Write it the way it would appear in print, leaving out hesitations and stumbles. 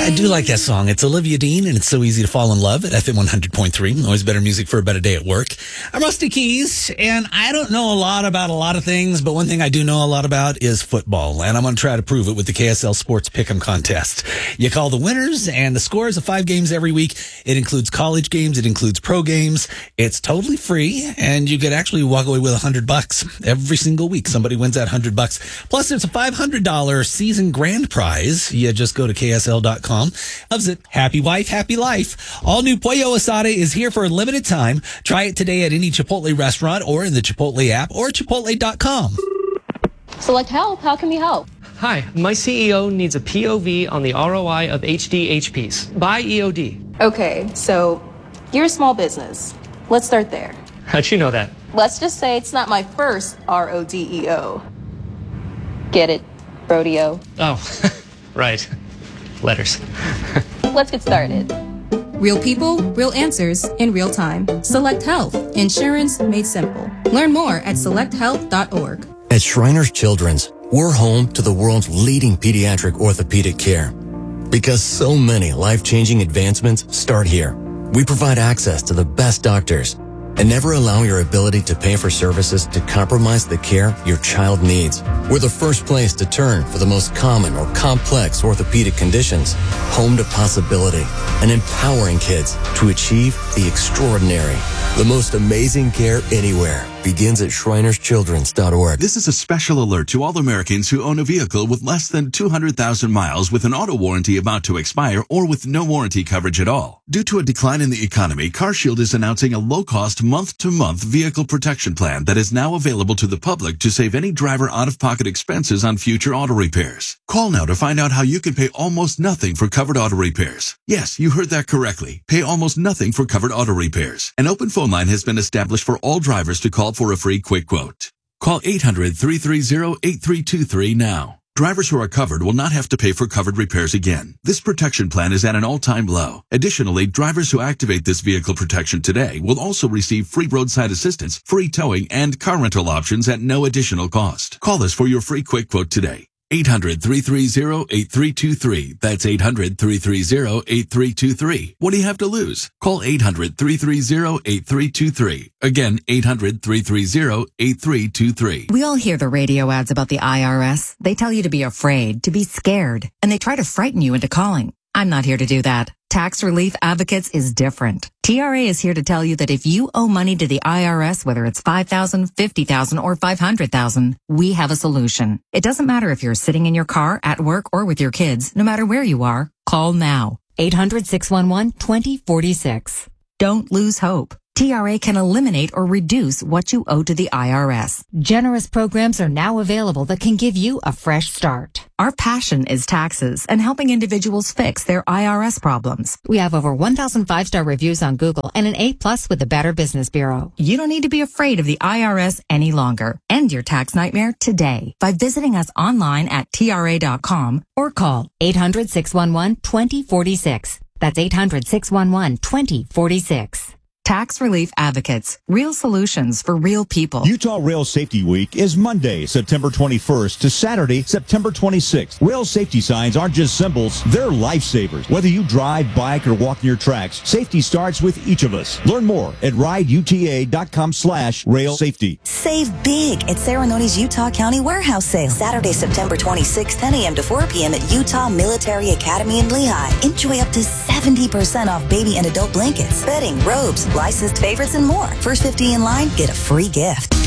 I do like that song. It's Olivia Dean, and it's so easy to fall in love at FM 100.3. Always better music for a better day at work. I'm Rusty Keys, and I don't know a lot about a lot of things, but one thing I do know a lot about is football, and I'm going to try to prove it with the KSL Sports Pick'em contest. You call the winners and the scores of 5 games every week. It includes college games. It includes pro games. It's totally free, and you could actually walk away with $100 every single week. Somebody wins that $100. Plus, there's a $500 season grand prize. You just go to KSL.com. Loves it. Happy wife, happy life. All new Pollo Asada is here for a limited time. Try it today at any Chipotle restaurant or in the Chipotle app or Chipotle.com. Select Help. How can we help? Hi, my CEO needs a POV on the ROI of HD HPs. Buy EOD. Okay, so you're a small business. Let's start there. How'd you know that? Let's just say it's not my first RODEO. Get it? Rodeo. Oh, right. Letters. Let's get started. Real people, real answers in real time. Select Health. Insurance made simple. Learn more at selecthealth.org. At Shriners Children's, we're home to the world's leading pediatric orthopedic care. Because so many life-changing advancements start here. We provide access to the best doctors and never allow your ability to pay for services to compromise the care your child needs. We're the first place to turn for the most common or complex orthopedic conditions. Home to possibility and empowering kids to achieve the extraordinary. The most amazing care anywhere begins at ShrinersChildren's.org. This is a special alert to all Americans who own a vehicle with less than 200,000 miles with an auto warranty about to expire or with no warranty coverage at all. Due to a decline in the economy, CarShield is announcing a low-cost month-to-month vehicle protection plan that is now available to the public to save any driver out-of-pocket expenses on future auto repairs. Call now to find out how you can pay almost nothing for covered auto repairs. Yes, you heard that correctly. Pay almost nothing for covered auto repairs. An open phone line has been established for all drivers to call for a free quick quote. Call 800-330-8323 now. Drivers who are covered will not have to pay for covered repairs again. This protection plan is at an all-time low. Additionally, drivers who activate this vehicle protection today will also receive free roadside assistance, free towing, and car rental options at no additional cost. Call us for your free quick quote today. 800-330-8323. That's 800-330-8323. What do you have to lose? Call 800-330-8323. Again, 800-330-8323. We all hear the radio ads about the IRS. They tell you to be afraid, to be scared, and they try to frighten you into calling. I'm not here to do that. Tax Relief Advocates is different. TRA is here to tell you that if you owe money to the IRS, whether it's $5,000, $50,000, or $500,000, we have a solution. It doesn't matter if you're sitting in your car, at work, or with your kids. No matter where you are, call now. 800-611-2046. Don't lose hope. TRA can eliminate or reduce what you owe to the IRS. Generous programs are now available that can give you a fresh start. Our passion is taxes and helping individuals fix their IRS problems. We have over 1,000 5-star reviews on Google and an A+ with the Better Business Bureau. You don't need to be afraid of the IRS any longer. End your tax nightmare today by visiting us online at TRA.com or call 800-611-2046. That's 800-611-2046. Tax Relief Advocates. Real solutions for real people. Utah Rail Safety Week is Monday, September 21st to Saturday, September 26th. Rail safety signs aren't just symbols, they're lifesavers. Whether you drive, bike, or walk near tracks, safety starts with each of us. Learn more at rideuta.com/rail safety. Save big at Serenone's Utah County Warehouse Sale. Saturday, September 26th, 10 a.m. to 4 p.m. at Utah Military Academy in Lehigh. Enjoy up to 70% off baby and adult blankets, bedding, robes, licensed favorites, and more. First 50 in line, get a free gift.